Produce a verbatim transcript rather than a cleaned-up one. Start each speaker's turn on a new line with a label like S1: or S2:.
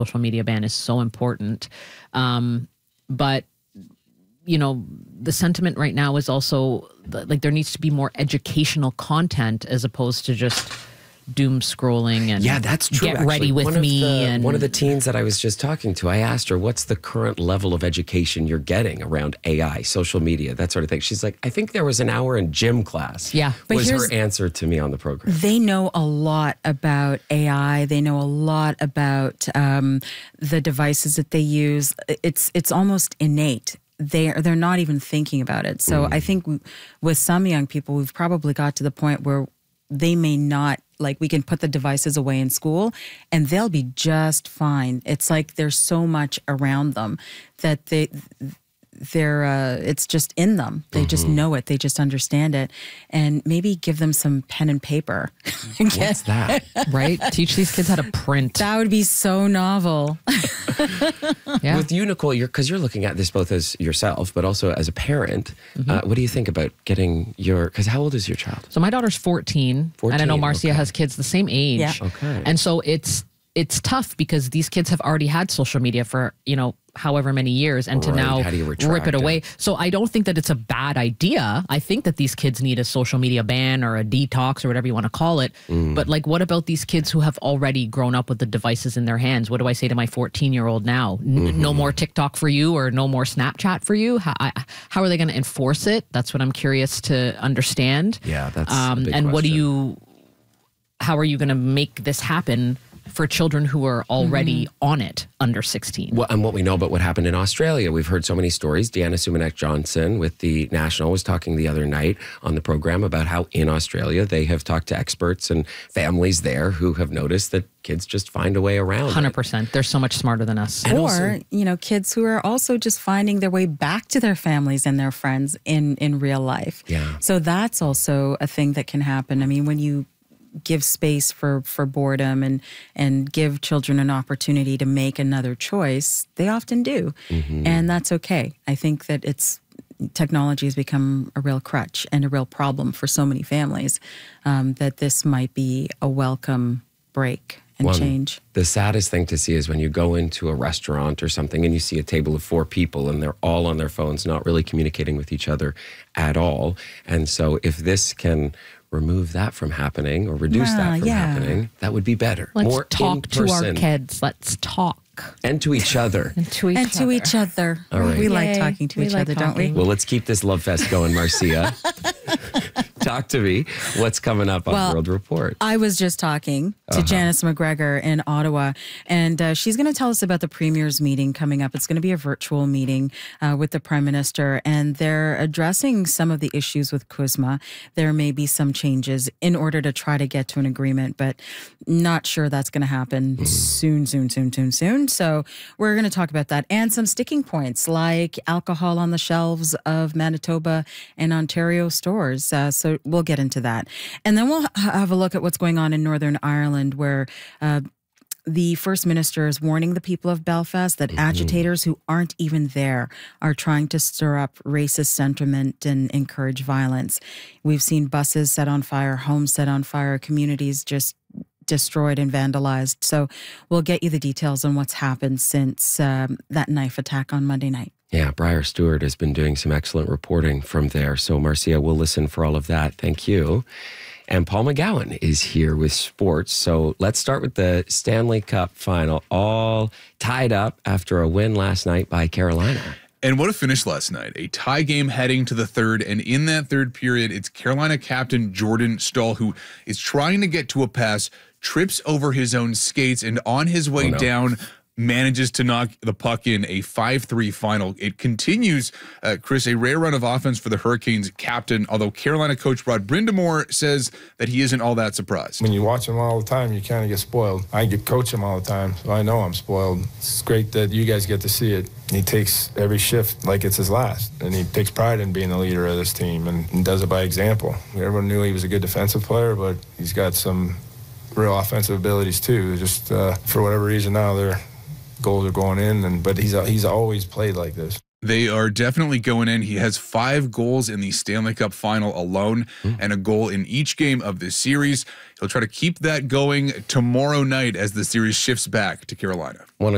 S1: social media ban is so important. Um, but, you know, the sentiment right now is also like there needs to be more educational content as opposed to just doom scrolling and
S2: yeah, that's true.
S1: Get
S2: actually.
S1: ready with
S2: one of
S1: me.
S2: The,
S1: and
S2: one of the teens that I was just talking to, I asked her, what's the current level of education you're getting around A I, social media, that sort of thing? She's like, I think there was an hour in gym class.
S1: Yeah.
S2: But was her answer to me on the program.
S3: They know a lot about A I. They know a lot about um, the devices that they use. It's it's almost innate. They're, they're not even thinking about it. So mm. I think w- with some young people, we've probably got to the point where they may not, like we can put the devices away in school and they'll be just fine. It's like there's so much around them that they, they're, uh, it's just in them. They mm-hmm. just know it. They just understand it. And maybe give them some pen and paper.
S2: What's that?
S1: Right? Teach these kids how to print.
S3: That would be so novel.
S1: Yeah.
S2: With you, Nicole, you're because you're looking at this both as yourself, but also as a parent. Mm-hmm. Uh, what do you think about getting your? Because how old is your child?
S1: So my daughter's fourteen,
S2: fourteen,
S1: and I know Marcia
S2: okay.
S1: has kids the same age.
S3: Yeah.
S2: Okay.
S1: And so it's it's tough because these kids have already had social media for, you know, however many years, and to
S2: right.
S1: now
S2: How do you
S1: rip
S2: retract
S1: it away.
S2: it?
S1: So I don't think that it's a bad idea. I think that these kids need a social media ban or a detox or whatever you want to call it. Mm. But like, what about these kids who have already grown up with the devices in their hands? What do I say to my fourteen-year-old now? N-
S2: mm-hmm.
S1: No more TikTok for you or no more Snapchat for you? How, I, how are they going to enforce it? That's what I'm curious to understand.
S2: Yeah, that's
S1: um,
S2: a big
S1: And
S2: question.
S1: what do you, how are you going to make this happen for children who are already mm-hmm. on it under sixteen?
S2: Well, and what we know about what happened in Australia, we've heard so many stories. Deanna Sumanek-Johnson with the National was talking the other night on the program about how in Australia they have talked to experts and families there who have noticed that kids just find a way around
S1: one hundred percent.
S2: it.
S1: They're so much smarter than us.
S2: And
S3: or,
S2: also,
S3: you know, kids who are also just finding their way back to their families and their friends in, in real life.
S2: Yeah.
S3: So that's also a thing that can happen. I mean, when you give space for, for boredom and, and give children an opportunity to make another choice, they often do. Mm-hmm. And that's okay. I think that it's technology has become a real crutch and a real problem for so many families, um, that this might be a welcome break and
S2: One,
S3: change.
S2: The saddest thing to see is when you go into a restaurant or something and you see a table of four people and they're all on their phones, not really communicating with each other at all. And so if this can remove that from happening or reduce
S3: Well,
S2: that from
S3: yeah.
S2: happening, that would be better.
S1: Let's
S2: More
S1: talk to our
S2: in-person.
S1: kids. Let's talk.
S2: And to each other.
S1: And to each
S3: and
S1: other.
S3: to each other.
S2: All right.
S3: We like
S1: Yay.
S3: talking to
S1: We
S3: each
S1: like
S3: other, don't we?
S1: talking.
S2: Well, let's keep this love fest going, Marcia. Talk to me. What's coming up on
S3: Well,
S2: World Report?
S3: I was just talking to
S2: Uh-huh.
S3: Janice McGregor in Ottawa, and uh, she's going to tell us about the Premier's meeting coming up. It's going to be a virtual meeting uh, with the Prime Minister, and they're addressing some of the issues with CUSMA. There may be some changes in order to try to get to an agreement, but not sure that's going to happen mm. soon, soon, soon, soon, soon. So we're going to talk about that and some sticking points like alcohol on the shelves of Manitoba and Ontario stores. Uh, so we'll get into that. And then we'll have a look at what's going on in Northern Ireland, where uh, the First Minister is warning the people of Belfast that mm-hmm. agitators who aren't even there are trying to stir up racist sentiment and encourage violence. We've seen buses set on fire, homes set on fire, communities just destroyed and vandalized. So we'll get you the details on what's happened since um, that knife attack on Monday night.
S2: Yeah, Briar Stewart has been doing some excellent reporting from there. So, Marcia, we'll listen for all of that. Thank you. And Paul McGowan is here with sports. So let's start with the Stanley Cup final, all tied up after a win last night by Carolina.
S4: And what a finish last night. A tie game heading to the third. And in that third period, it's Carolina captain Jordan Staal who is trying to get to a pass, trips over his own skates, and on his way
S2: oh, no.
S4: down, manages to knock the puck in. A five three final. It continues, uh, Chris, a rare run of offense for the Hurricanes captain, although Carolina coach Rod Brind'Amour says that he isn't all that surprised.
S5: When you watch him all the time, you kind of get spoiled. I get coach him all the time, so I know I'm spoiled. It's great that you guys get to see it. He takes every shift like it's his last, and he takes pride in being the leader of this team and, and does it by example. Everyone knew he was a good defensive player, but he's got some real offensive abilities too. Just uh, for whatever reason now they're goals are going in, and but he's he's always played like this.
S4: They are definitely going in. He has five goals in the Stanley Cup final alone mm. and a goal in each game of this series. He'll try to keep that going tomorrow night as the series shifts back to Carolina.
S2: One